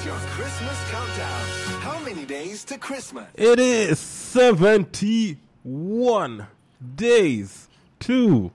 your Christmas countdown. How many days to Christmas? It is 71 days to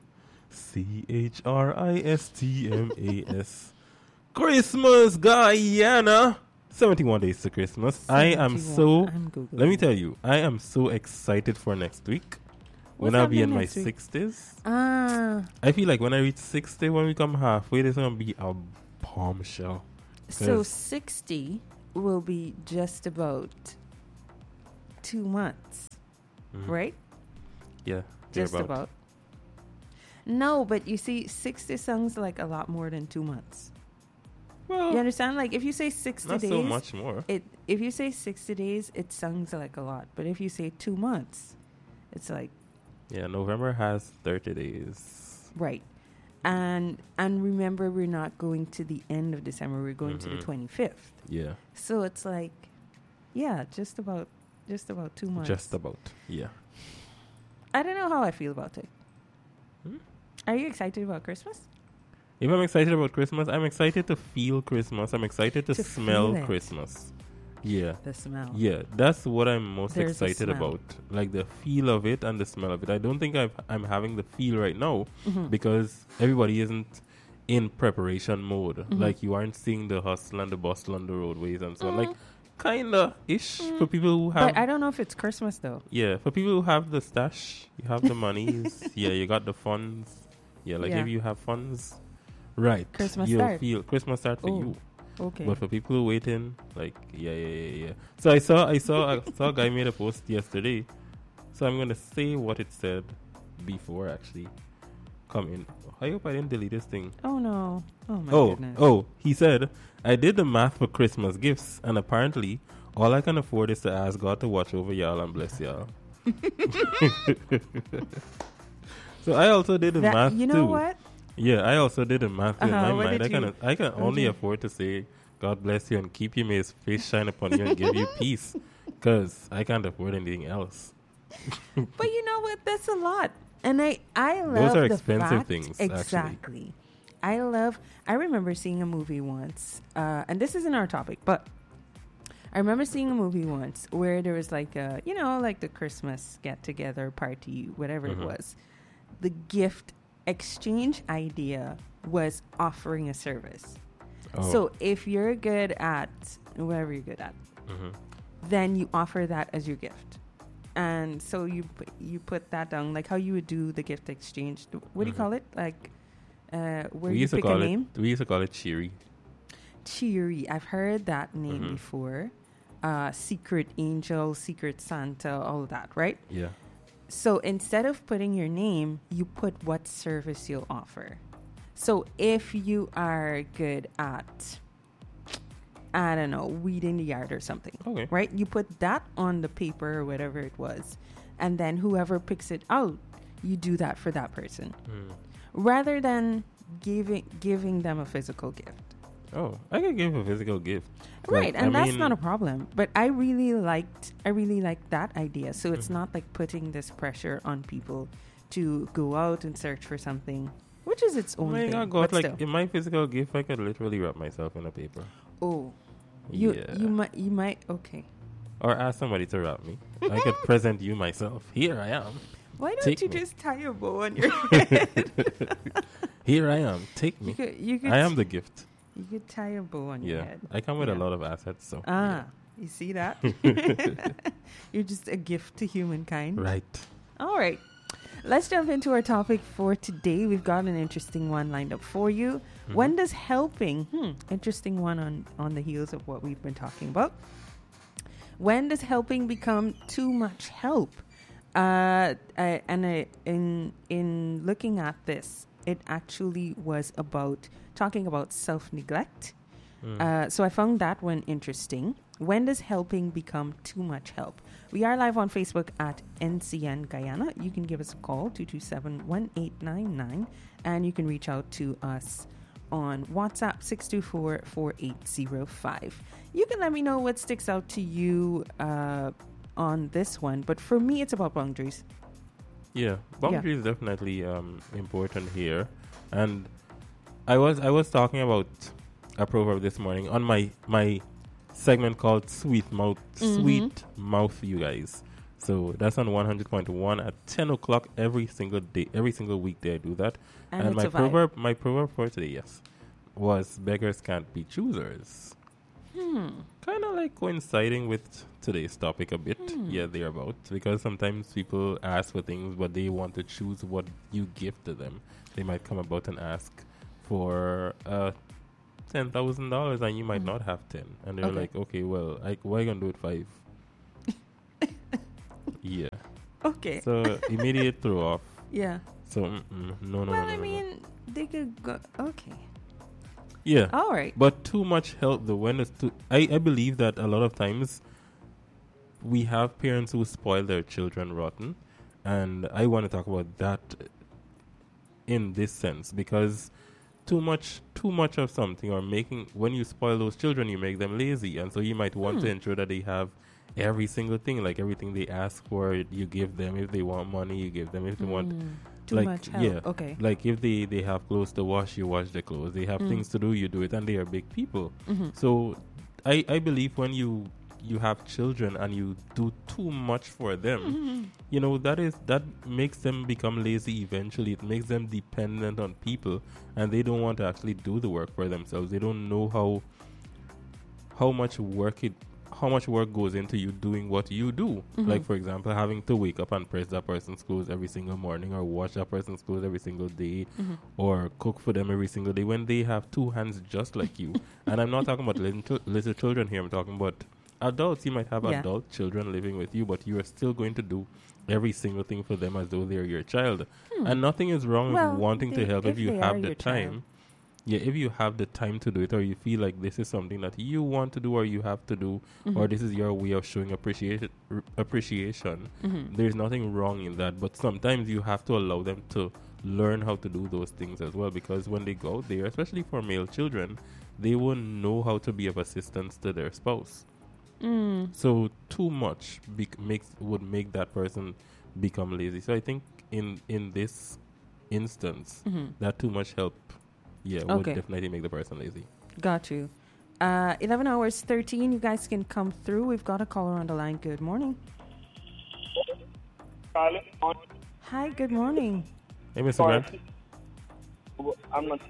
Christmas. Christmas, Guyana. 71 days to Christmas. I am so, let me tell you, I am so excited for next week. When I'll be in my 60s. I feel like when I reach 60, when we come halfway, there's going to be a bombshell. So 60 will be just about 2 months, right? Yeah. Just about. No, but you see, 60 sounds like a lot more than 2 months. Well, you understand? Like if you say 60 not days, so much more. If you say 60 days, it sounds like a lot. But if you say 2 months, it's like. Yeah, November has 30 days. Right. And remember, we're not going to the end of December. We're going to the 25th. Yeah. So it's like, yeah, just about 2 months. Just about, yeah. I don't know how I feel about it. Are you excited about Christmas? If I'm excited about Christmas, I'm excited to feel Christmas. I'm excited to smell Christmas. Yeah. The smell. Yeah, that's what I'm most There's excited about. Like the feel of it and the smell of it. I don't think I'm having the feel right now because everybody isn't in preparation mode. Like you aren't seeing the hustle and the bustle on the roadways and so on. Like kinda-ish for people who have... But I don't know if it's Christmas though. Yeah, for people who have the stash, you have the monies. Yeah, you got the funds. Yeah, like if you have funds, right. Christmas you'll start. feel Christmas start for you. Okay. But for people who waiting, like, yeah. So I saw a guy made a post yesterday. So I'm going to say what it said before actually come in. I hope I didn't delete this thing. Oh, no. Oh, my goodness. Oh, he said, I did the math for Christmas gifts, and apparently all I can afford is to ask God to watch over y'all and bless y'all. So I also did the math, you know what? Yeah, I also did the math in my mind. I can only you? afford to say, God bless you and keep you, may his face shine upon you and give you peace. Because I can't afford anything else. But you know what? That's a lot. And I love those are the expensive fact, things, exactly. actually. I remember seeing a movie once, and this isn't our topic, but I remember seeing a movie once where there was like a, like the Christmas get-together party, whatever it was. The gift exchange idea was offering a service. So if you're good at whatever you're good at, then you offer that as your gift. And so you put that down, like how you would do the gift exchange. What do you call it? Like where you pick a name? We used to call it Cheery. Cheery. I've heard that name before. Secret Angel, Secret Santa, all of that, right? Yeah. So instead of putting your name, you put what service you'll offer. So if you are good at, I don't know, weeding the yard or something, right? You put that on the paper or whatever it was. And then whoever picks it out, you do that for that person. Rather than giving them a physical gift. Oh, I can give a physical gift. Right, and that's not a problem. But I really liked that idea. So it's not like putting this pressure on people to go out and search for something, which is its own thing. God, like in my physical gift, I could literally wrap myself in a paper. Oh, you might okay. Or ask somebody to wrap me. I could present you myself. Here I am. Why don't you just tie a bow on your head? Here I am. Take me. You could I am the gift. You could tie a bow on your head. I come with a lot of assets. So you see that? You're just a gift to humankind. Right. All right. Let's jump into our topic for today. We've got an interesting one lined up for you. When does helping, interesting one on the heels of what we've been talking about. When does helping become too much help? In looking at this, it actually was talking about self-neglect. So I found that one interesting. When does helping become too much help? We are live on Facebook at NCN Guyana. You can give us a call, 227-1899, and you can reach out to us on WhatsApp, 624-4805. You can let me know what sticks out to you on this one. But for me, it's about boundaries. Yeah, boundaries is definitely important here. And I was talking about a proverb this morning on my segment called Sweet Mouth, you guys. So that's on 100.1 at 10 o'clock every single day, every single weekday I do that. And my proverb for today, yes, was beggars can't be choosers. Kind of like coinciding with today's topic a bit. Yeah, thereabouts. Because sometimes people ask for things, but they want to choose what you give to them. They might come about and ask for $10,000 and you might not have 10. And they're like, okay, well, why are you going to do it 5? Yeah. Okay. So immediate throw off. Yeah. So no. Well, I mean, they could go. Okay. Yeah. All right. But too much help, though. When it's too, I believe that a lot of times we have parents who spoil their children rotten, and I want to talk about that in this sense because too much of something or when you spoil those children, you make them lazy, and so you might want to ensure that they have every single thing, like everything they ask for, you give them. If they want money, you give them. If they want too much help. Yeah, okay. Like if they have clothes to wash, you wash their clothes. They have things to do, you do it, and they are big people. So I believe when you have children and you do too much for them, that makes them become lazy eventually. It makes them dependent on people, and they don't want to actually do the work for themselves. They don't know how much work goes into you doing what you do. Like, for example, having to wake up and press that person's clothes every single morning, or wash that person's clothes every single day, or cook for them every single day when they have two hands just like you. And I'm not talking about little children here. I'm talking about adults. You might have adult children living with you, but you are still going to do every single thing for them as though they're your child. And nothing is wrong with wanting to help if you have the time. Yeah, if you have the time to do it, or you feel like this is something that you want to do or you have to do, or this is your way of showing appreciation, there's nothing wrong in that. But sometimes you have to allow them to learn how to do those things as well, because when they go out there, especially for male children, they won't know how to be of assistance to their spouse. So too much would make that person become lazy. So I think in this instance, that too much help would definitely make the person lazy. Got you. 11 hours 13. You guys can come through. We've got a caller on the line. Good morning. Hi, good morning. Hey, Mr. Grant. I'm not.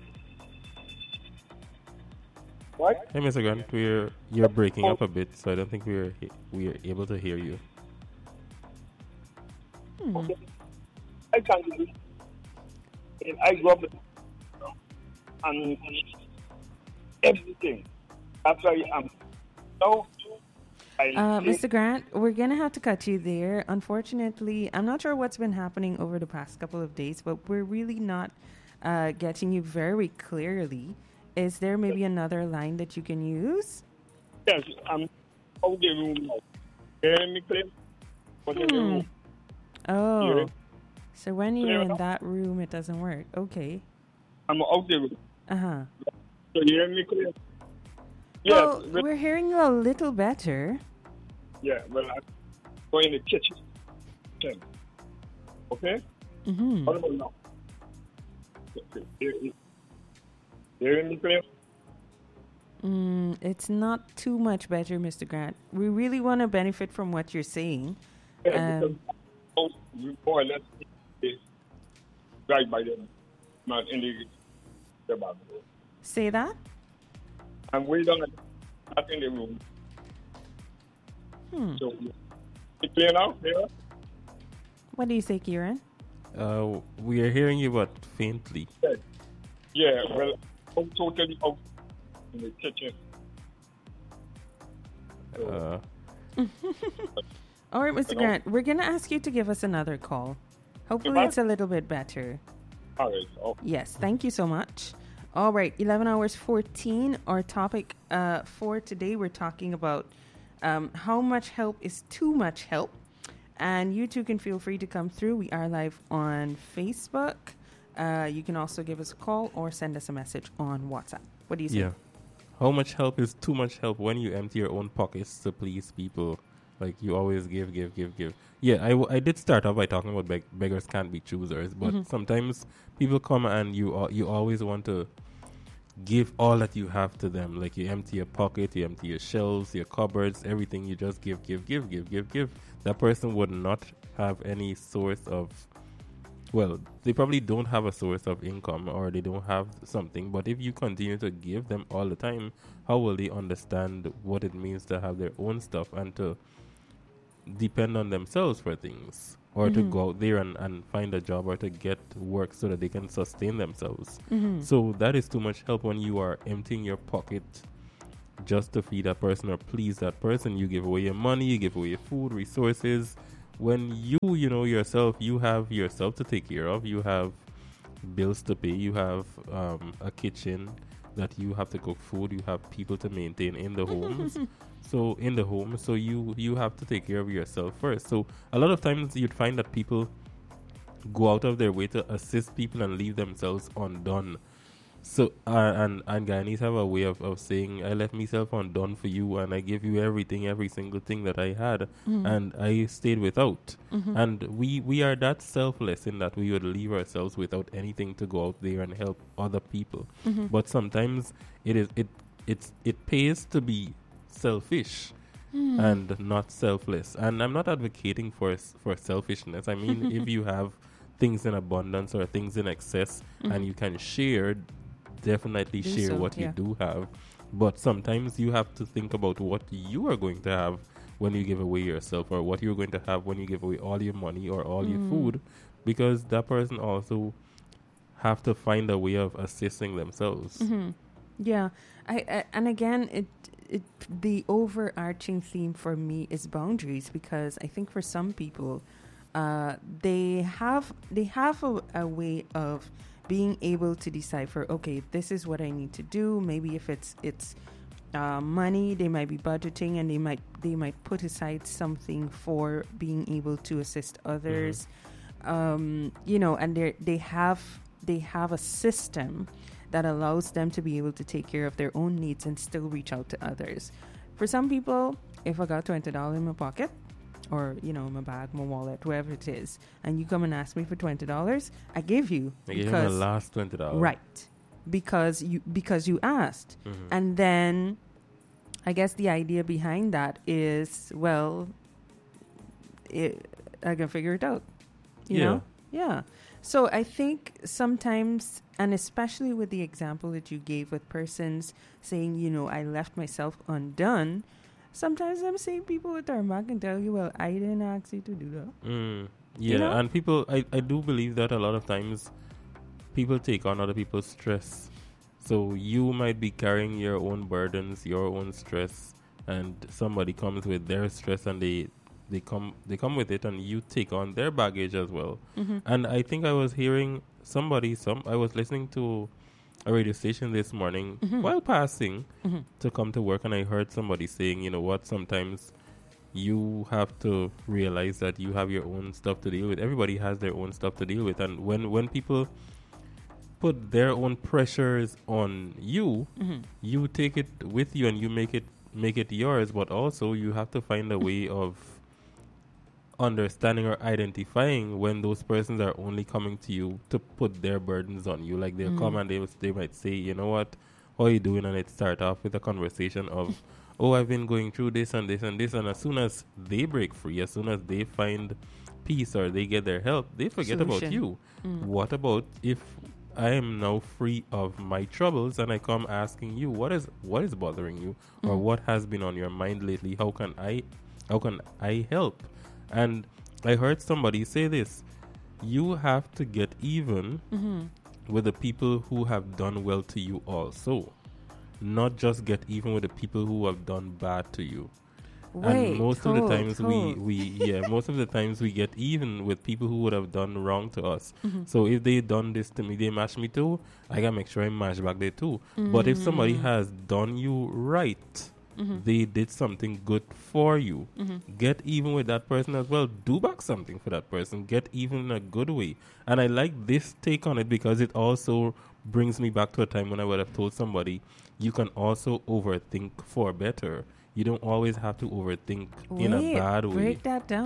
What? Hey, Mr. Grant. You're breaking up a bit, so I don't think we are able to hear you. Okay. I can't do it. I grew up and everything. That's why I'm so. Mr. Grant, we're going to have to cut you there. Unfortunately, I'm not sure what's been happening over the past couple of days, but we're really not getting you very clearly. Is there maybe another line that you can use? Yes, I'm out the room now. Hear me clear? Oh, so when you're in that room, it doesn't work. Okay. I'm out the room. Uh-huh. So you hear me clear? Well, Yes, we're hearing you a little better. yeah, well, I'm going in the kitchen. Okay? What about now? You hear me clear? It's not too much better, Mr. Grant. We really want to benefit from what you're saying. Yeah, because more or less right by them, not in the bathroom. Say that? I'm way down not in the room. So, it's clear now? Clear? What do you say, Kieran? We are hearing you, but faintly. Yeah, well, I'm totally out in the kitchen. All right, Mr. Grant, we're going to ask you to give us another call. Hopefully it's a little bit better. All right. Oh. Yes, thank you so much. All right, 11 hours 14. Our topic for today, we're talking about how much help is too much help. And you too can feel free to come through. We are live on Facebook. You can also give us a call or send us a message on WhatsApp. What do you say? Yeah. How much help is too much help when you empty your own pockets to please people? Like, you always give. Yeah, I did start off by talking about beggars can't be choosers, but sometimes people come and you always want to give all that you have to them. Like you empty your pocket, you empty your shelves, your cupboards, everything. You just give. That person would not have any source of, well, they probably don't have a source of income, or they don't have something. But if you continue to give them all the time, how will they understand what it means to have their own stuff and to depend on themselves for things, or to go out there and find a job, or to get work so that they can sustain themselves? So that is too much help. When you are emptying your pocket just to feed that person or please that person, you give away your money, you give away your food, resources. When you know yourself, you have yourself to take care of. You have bills to pay. You have a kitchen that you have to cook food. You have people to maintain in the homes. So you have to take care of yourself first. So a lot of times you'd find that people go out of their way to assist people and leave themselves undone. So and Guyanese have a way of saying, I left myself undone for you, and I give you everything, every single thing that I had, and I stayed without. And we are that selfless in that we would leave ourselves without anything to go out there and help other people. But sometimes it pays to be selfish and not selfless. And I'm not advocating for selfishness. I mean, if you have things in abundance or things in excess and you can share, definitely share what you do have. But sometimes you have to think about what you are going to have when you give away yourself, or what you're going to have when you give away all your money or all your food, because that person also have to find a way of assisting themselves. Yeah. I and again, the overarching theme for me is boundaries, because I think for some people, they have a way of being able to decipher, okay, this is what I need to do. Maybe if it's money, they might be budgeting, and they might put aside something for being able to assist others. And they have a system that allows them to be able to take care of their own needs and still reach out to others. For some people, if I got $20 in my pocket, or my bag, my wallet, wherever it is, and you come and ask me for $20, I give you. I gave him the last $20. Right. Because you asked. And then I guess the idea behind that is, well, I can figure it out. You know? Yeah. So I think sometimes, and especially with the example that you gave with persons saying, I left myself undone, sometimes I'm seeing people with their back and tell you, well, I didn't ask you to do that. Yeah, and people, I do believe that a lot of times people take on other people's stress. So you might be carrying your own burdens, your own stress, and somebody comes with their stress, and they come with it, and you take on their baggage as well. And I think I was hearing I was listening to a radio station this morning while passing to come to work, and I heard somebody saying, sometimes you have to realize that you have your own stuff to deal with. Everybody has their own stuff to deal with, and when people put their own pressures on you, you take it with you and you make it yours. But also you have to find a way of understanding or identifying when those persons are only coming to you to put their burdens on you. Like they'll come and they might say, you know what, how are you doing? And it start off with a conversation of, oh, I've been going through this and this and this. And as soon as they break free, as soon as they find peace or they get their help, they forget about you. What about if I am now free of my troubles and I come asking you, what is bothering you, or what has been on your mind lately? How can I help? And I heard somebody say this: you have to get even with the people who have done well to you also, not just get even with the people who have done bad to you. And most of the times most of the times we get even with people who would have done wrong to us. So if they done this to me, they mash me too, I gotta make sure I mash back there too. But if somebody has done you right, they did something good for you, get even with that person as well. Do back something for that person. Get even in a good way. And I like this take on it because it also brings me back to a time when I would have told somebody, you can also overthink for better. You don't always have to overthink in a bad way. Break that down.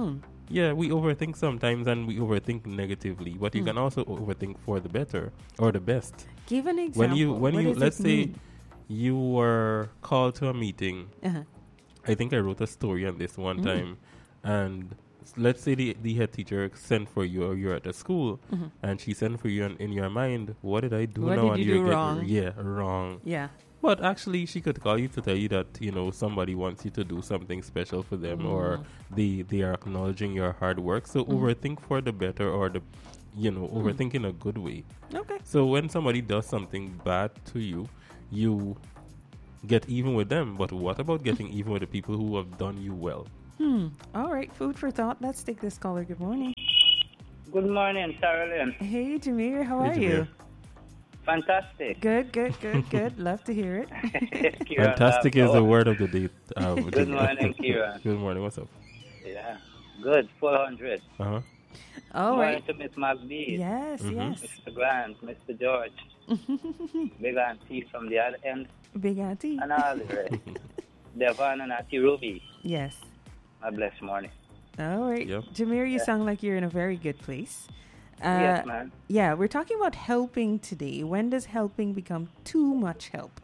yeah, we overthink sometimes and we overthink negatively, but you can also overthink for the better or the best. Give an example. When you What does let's it say mean? you were called to a meeting. Uh-huh. I think I wrote a story on this one time, and let's say the head teacher sent for you, or you're at a school, and she sent for you, and in your mind, what did I do What now? did And you do get wrong? wrong. Yeah. But actually, she could call you to tell you that, you know, somebody wants you to do something special for them, or they are acknowledging your hard work. So overthink for the better, or overthink in a good way. Okay. So when somebody does something bad to you, you get even with them. But what about getting even with the people who have done you well? All right. Food for thought. Let's take this caller. Good morning. Good morning, Carolyn. Hey, Jameer. How Hey, are Jameer. you? Fantastic. Good. Love to hear it. Kieran, Fantastic is the word of the day. Good morning, Kieran. Good morning. What's up? Yeah. Good. 400. Uh-huh. All Morning right. to Miss McBee. Yes, yes. Mr. Grant, Mr. George. Big Auntie from the other end. Big auntie. And all the rest. Devon and Auntie Ruby. Yes. A blessed morning. All right. Yep. Jameer, you sound like you're in a very good place. Yes, man. Yeah, we're talking about helping today. When does helping become too much help?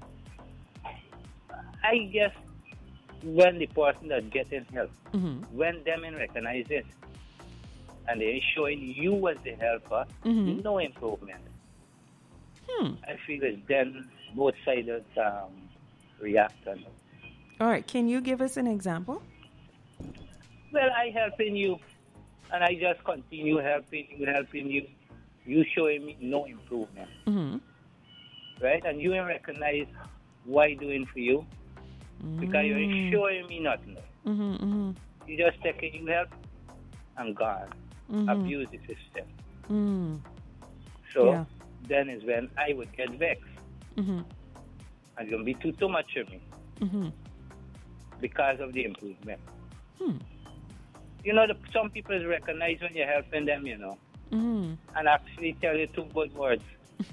I guess when the person that's getting help, when them in recognize it, and they're showing you as the helper, no improvement. I feel it's then both sides react on it. All right. Can you give us an example? Well, I helping you, and I just continue helping you. You showing me no improvement, right? And you ain't recognize what I doing for you because you ain't showing me nothing. You just taking you help and gone. Abuse the system. So then is when I would get vexed. It's gonna be too much for me because of the improvement. You know, some people recognize when you're helping them, you know, and actually tell you 2 good words.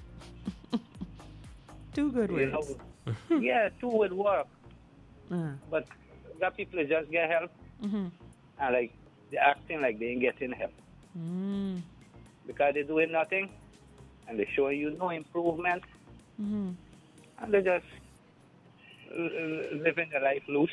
2 good You words. know, yeah, 2 would work. But that people just get help, and like they're acting like they ain't getting help because they're doing nothing, and they're showing you no improvement, and they're just living their life loose.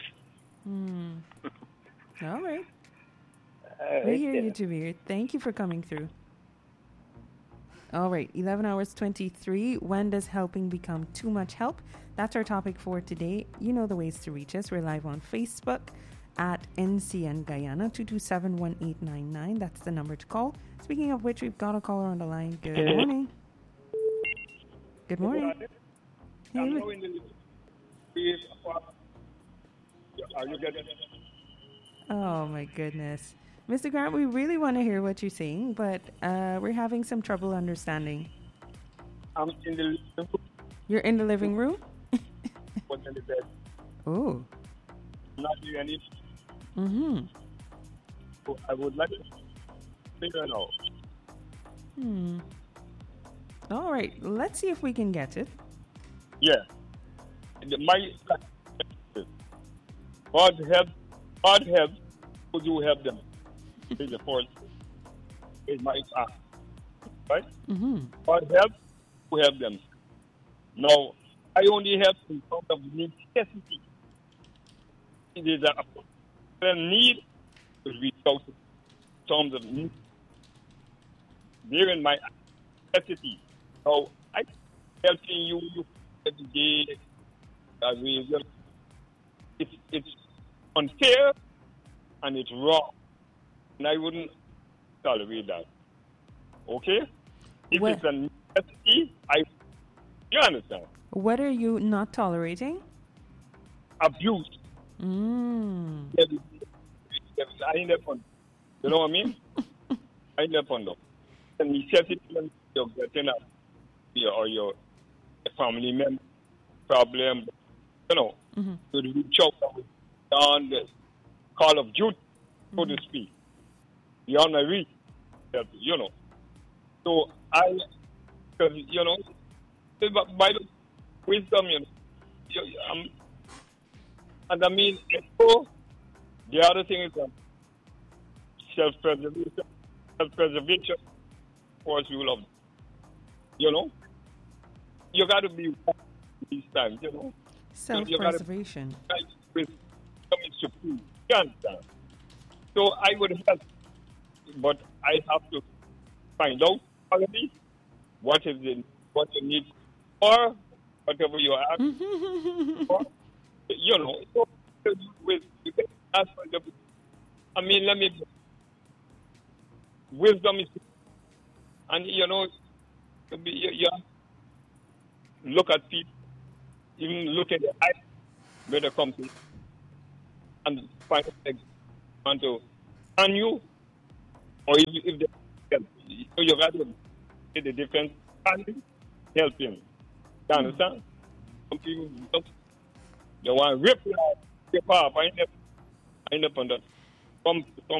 All right. We hear you, Jameer. Thank you for coming through. All right, 11 hours 23. When does helping become too much help? That's our topic for today. You know the ways to reach us. We're live on Facebook at NCN Guyana, 227-1899. That's the number to call. Speaking of which, we've got a caller on the line. Good morning. Good morning. Hey, I'm knowing the are you getting oh, my goodness. Mr. Grant, we really want to hear what you're saying, but we're having some trouble understanding. I'm in the living room, You're in the living room? but in the bed. Oh. Not doing anything. So I would like to figure out. All right. Let's see if we can get it. Yeah. My God help, would you help them? Is the first. Is my ask. Right? God help, who help them. Now, I only help in terms of necessity. It is a need to reach out in terms of need. They're in my necessity. So, I helping you every day. It's unfair and it's wrong. And I wouldn't tolerate that. Okay? If Well- it's a necessity, you understand? What are you not tolerating? Abuse. I ain't that fun. You know what I mean? I ain't that fun though. The necessity when you're getting up or your family member problem, you know, to reach out on the call of duty, so to speak. Beyond my reach, you know. So because, you know, by the wisdom, you know, and I mean, so the other thing is self-preservation, self-preservation, first rule of, you know, you got to be wise these times, you know. Self-preservation. With coming to prove. You understand? So I would help, but I have to find out already what you need, or whatever you ask, or, you know. So with you can ask for the. I mean, wisdom is, and you know, you look at people, even look at the eyes when they come to, and find out they want to, and you, or if they, so you got to get the difference and help him. You understand? Some people just they want to rip you off. I end up on that. Some